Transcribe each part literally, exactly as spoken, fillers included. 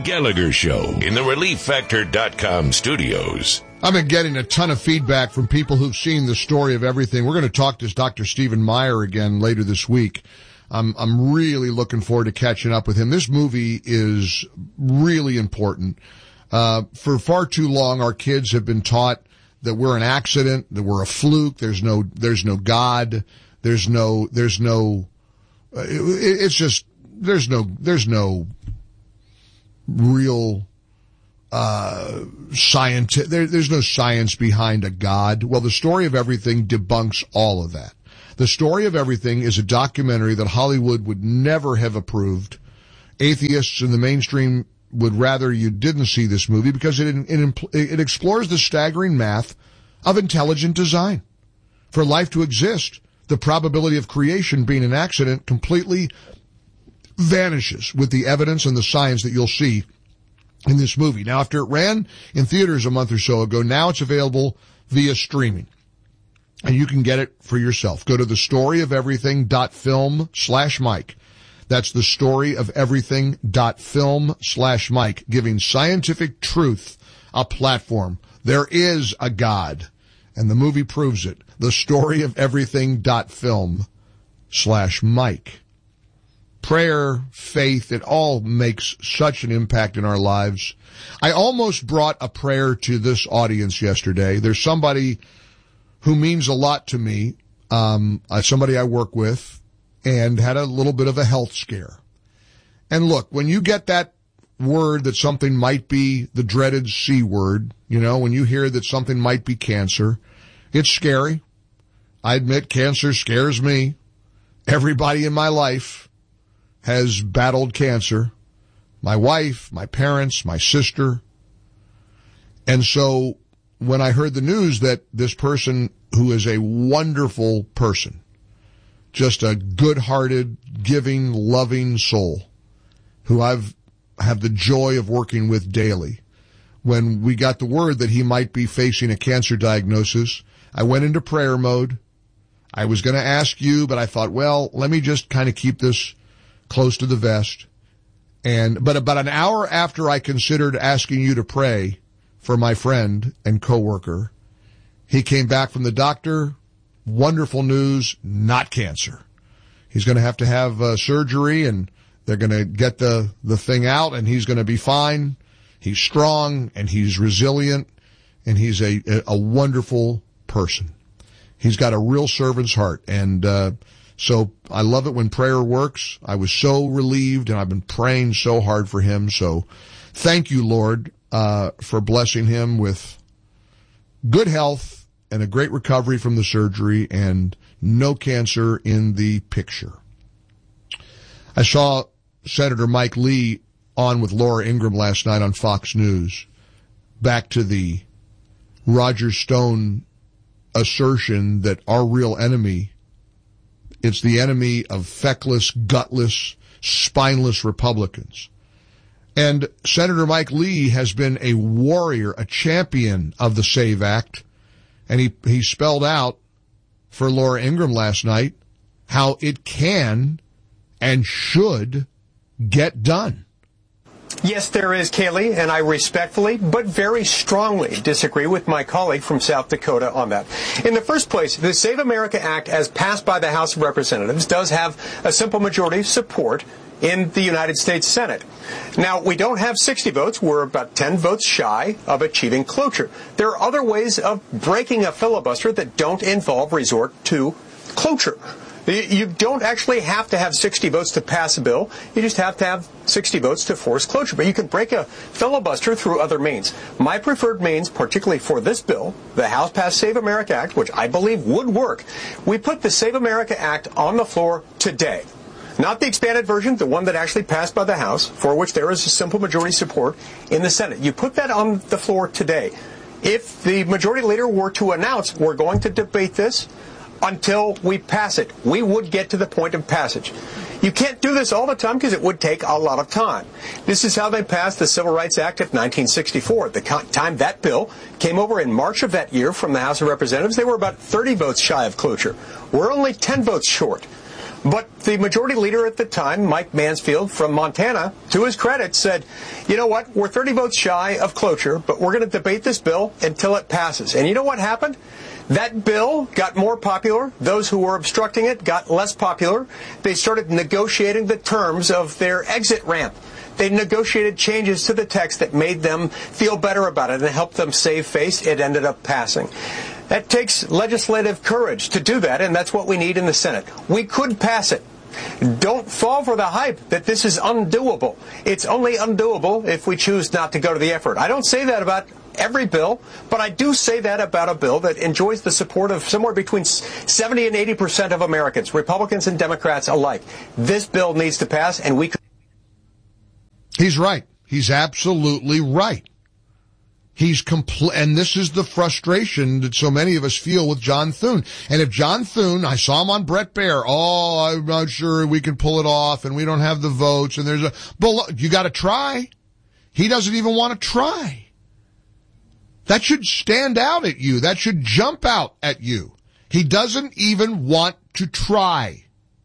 Gallagher Show in the relief factor dot com studios. I've been getting a ton of feedback from people who've seen The Story of Everything. We're going to talk to Doctor Stephen Meyer again later this week. I'm, I'm really looking forward to catching up with him. This movie is really important. Uh, for far too long, our kids have been taught that we're an accident, that we're a fluke, there's no, there's no God, there's no, there's no, uh, it, it's just, there's no, there's no real, uh, science, there, there's no science behind a God. Well, The Story of Everything debunks all of that. The Story of Everything is a documentary that Hollywood would never have approved. Atheists in the mainstream would rather you didn't see this movie because it, it, it explores the staggering math of intelligent design. For life to exist, the probability of creation being an accident completely vanishes with the evidence and the science that you'll see in this movie. Now, after it ran in theaters a month or so ago, now it's available via streaming. And you can get it for yourself. Go to the story of everything dot film slash Mike. That's the story of everything dot film slash Mike, giving scientific truth a platform. There is a God, and the movie proves it. The story of everything dot film slash Mike. Prayer, faith, it all makes such an impact in our lives. I almost brought a prayer to this audience yesterday. There's somebody who means a lot to me, um, uh, somebody I work with, and had a little bit of a health scare. And look, when you get that word that something might be the dreaded C word, you know, when you hear that something might be cancer, it's scary. I admit cancer scares me. Everybody in my life has battled cancer. My wife, my parents, my sister. And so when I heard the news that this person, who is a wonderful person, just a good-hearted, giving, loving soul, who I've have the joy of working with daily, when we got the word that he might be facing a cancer diagnosis, I went into prayer mode. I was going to ask you, but I thought, well, let me just kind of keep this close to the vest. And but about an hour after I considered asking you to pray for my friend and coworker, he came back from the doctor. Wonderful news, not cancer. He's going to have to have uh, surgery, and they're going to get the, the thing out, and he's going to be fine. He's strong, and he's resilient, and he's a, a wonderful person. He's got a real servant's heart, and uh so I love it when prayer works. I was so relieved, and I've been praying so hard for him. So thank you, Lord, uh, for blessing him with good health and a great recovery from the surgery and no cancer in the picture. I saw Senator Mike Lee on with Laura Ingraham last night on Fox News. Back to the Roger Stone assertion that our real enemy, it's the enemy of feckless, gutless, spineless Republicans. And Senator Mike Lee has been a warrior, a champion of the SAVE Act. And he, he spelled out for Laura Ingraham last night how it can and should get done. Yes, there is, Kaylee, and I respectfully but very strongly disagree with my colleague from South Dakota on that. In the first place, the Save America Act, as passed by the House of Representatives, does have a simple majority of support in the United States Senate. Now, we don't have sixty votes. We're about ten votes shy of achieving cloture. There are other ways of breaking a filibuster that don't involve resort to cloture. You don't actually have to have sixty votes to pass a bill. You just have to have sixty votes to force cloture. But you can break a filibuster through other means. My preferred means, particularly for this bill, the House-passed Save America Act, which I believe would work, we put the Save America Act on the floor today. Not the expanded version, the one that actually passed by the House, for which there is a simple majority support in the Senate. You put that on the floor today. If the majority leader were to announce, we're going to debate this until we pass it, we would get to the point of passage. You can't do this all the time because it would take a lot of time. This is how they passed the Civil Rights Act of nineteen sixty-four. The time that bill came over in March of that year from the House of Representatives, they were about thirty votes shy of cloture. We're only ten votes short. But the majority leader at the time, Mike Mansfield from Montana, to his credit, said, you know what, we're thirty votes shy of cloture, but we're going to debate this bill until it passes. And you know what happened? That bill got more popular. Those who were obstructing it got less popular. They started negotiating the terms of their exit ramp. They negotiated changes to the text that made them feel better about it and helped them save face. It ended up passing. That takes legislative courage to do that, and that's what we need in the Senate. We could pass it. Don't fall for the hype that this is undoable. It's only undoable if we choose not to go to the effort. I don't say that about every bill, but I do say that about a bill that enjoys the support of somewhere between seventy and eighty percent of Americans, Republicans and Democrats alike. This bill needs to pass, and we could. He's right. He's absolutely right. He's compl- and this is the frustration that so many of us feel with John Thune. And if John Thune, I saw him on Bret Baier, oh, I'm not sure we can pull it off, and we don't have the votes, and there's a, but you got to try. He doesn't even want to try. That should stand out at you. That should jump out at you. He doesn't even want to try.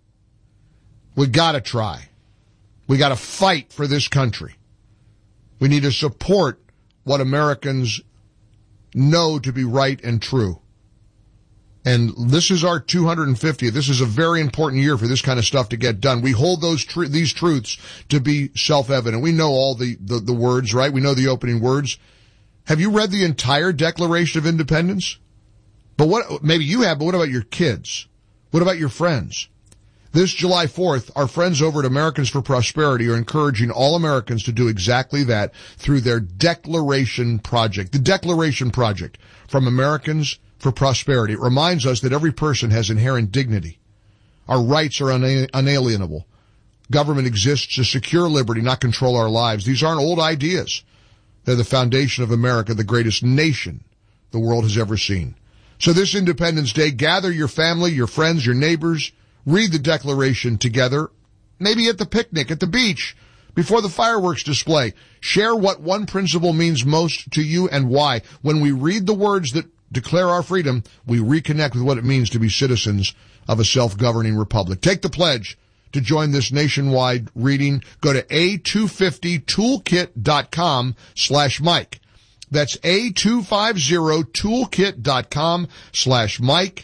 We got to try. We got to fight for this country. We need to support what Americans know to be right and true. And this is our two hundred fiftieth. This is a very important year for this kind of stuff to get done. We hold those tr- these truths to be self-evident. We know all the, the, the words, right? We know the opening words. Have you read the entire Declaration of Independence? But what, maybe you have, but what about your kids? What about your friends? This July fourth, our friends over at Americans for Prosperity are encouraging all Americans to do exactly that through their Declaration Project. The Declaration Project from Americans for Prosperity. It reminds us that every person has inherent dignity. Our rights are una- unalienable. Government exists to secure liberty, not control our lives. These aren't old ideas. They're the foundation of America, the greatest nation the world has ever seen. So this Independence Day, gather your family, your friends, your neighbors, read the Declaration together, maybe at the picnic, at the beach, before the fireworks display. Share what one principle means most to you and why. When we read the words that declare our freedom, we reconnect with what it means to be citizens of a self-governing republic. Take the pledge to join this nationwide reading. Go to A two fifty toolkit dot com slash Mike. That's A two fifty toolkit dot com slash Mike.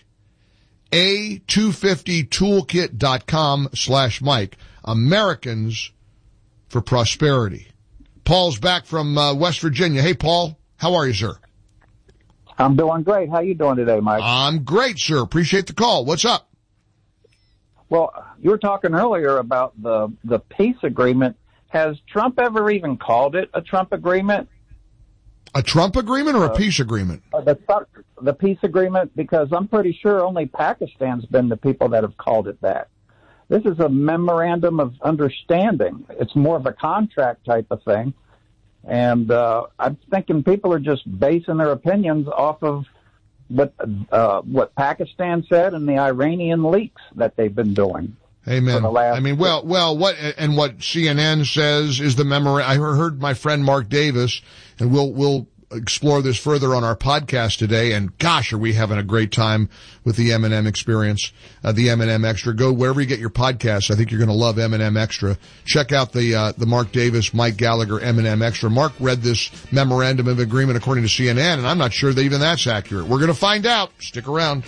A two fifty toolkit dot com slash Mike. Americans for Prosperity. Paul's back from uh, West Virginia. Hey, Paul. How are you, sir? I'm doing great. How you doing today, Mike? I'm great, sir. Appreciate the call. What's up? Well, you were talking earlier about the, the peace agreement. Has Trump ever even called it a Trump agreement? A Trump agreement or a uh, peace agreement? The, the peace agreement, because I'm pretty sure only Pakistan's been the people that have called it that. This is a memorandum of understanding. It's more of a contract type of thing. And uh, I'm thinking people are just basing their opinions off of what uh, what Pakistan said and the Iranian leaks that they've been doing. Amen. For the last I mean, well, well, what and what C N N says is the memorandum. I heard my friend Mark Davis, and we'll we'll explore this further on our podcast today. And gosh, are we having a great time with the M and M experience, uh, the M and M Extra. Go wherever you get your podcasts. I think you're going to love M and M Extra. Check out the uh, the Mark Davis, Mike Gallagher M and M Extra. Mark read this memorandum of agreement according to C N N, and I'm not sure that even that's accurate. We're going to find out. Stick around.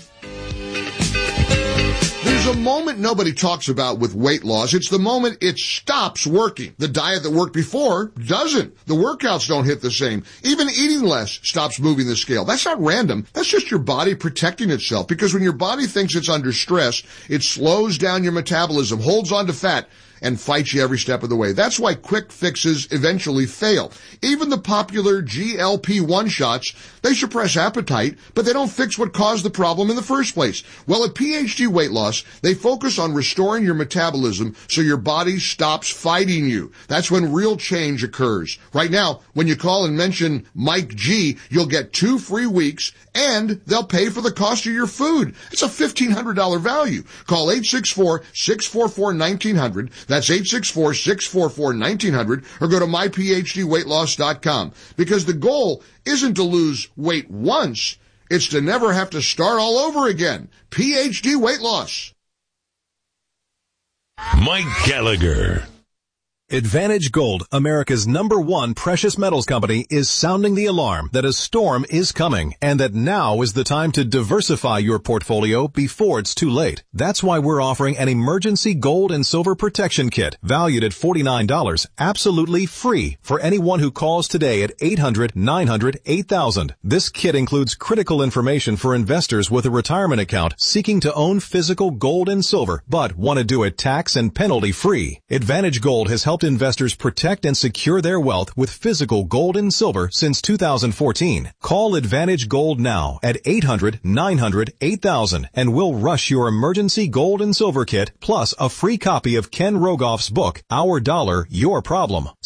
There's a moment nobody talks about with weight loss. It's the moment it stops working. The diet that worked before doesn't. The workouts don't hit the same. Even eating less stops moving the scale. That's not random. That's just your body protecting itself. Because when your body thinks it's under stress, it slows down your metabolism, holds on to fat, and fights you every step of the way. That's why quick fixes eventually fail. Even the popular G L P one shots, they suppress appetite, but they don't fix what caused the problem in the first place. Well, at P H D Weight Loss, they focus on restoring your metabolism so your body stops fighting you. That's when real change occurs. Right now, when you call and mention Mike G, you'll get two free weeks, and they'll pay for the cost of your food. It's a fifteen hundred dollars value. Call eight six four, six four four, one nine zero zero. That's eight six four, six four four, one nine zero zero, or go to my p h d weight loss dot com. Because the goal isn't to lose weight once, it's to never have to start all over again. P H D Weight Loss. Mike Gallagher. Advantage Gold, America's number one precious metals company, is sounding the alarm that a storm is coming and that now is the time to diversify your portfolio before it's too late. That's why we're offering an emergency gold and silver protection kit valued at forty-nine dollars, absolutely free for anyone who calls today at eight hundred, nine hundred, eight thousand. This kit includes critical information for investors with a retirement account seeking to own physical gold and silver but want to do it tax and penalty free. Advantage Gold has helped investors protect and secure their wealth with physical gold and silver since two thousand fourteen. Call Advantage Gold now at eight hundred, nine hundred, eight thousand and we'll rush your emergency gold and silver kit plus a free copy of Ken Rogoff's book, Our Dollar, Your Problem.